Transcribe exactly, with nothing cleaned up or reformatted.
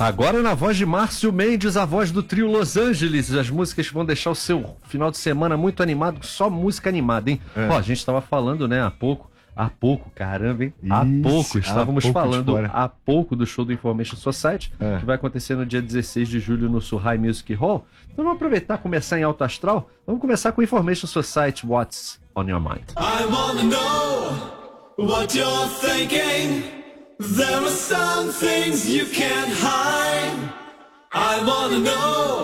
Agora na voz de Márcio Mendes, a voz do trio Los Angeles. As músicas que vão deixar o seu final de semana muito animado, só música animada, hein? É. Ó, a gente tava falando, né, há pouco, há pouco, caramba, hein? Há Isso, pouco, há estávamos pouco de falando fora. há pouco do show do Information Society, É. que vai acontecer no dia dezesseis de julho no Surrai Music Hall. Então vamos aproveitar e começar em alto astral. Vamos começar com Information Society, What's on Your Mind? I wanna know what you're thinking. There are some things you can't hide. I wanna know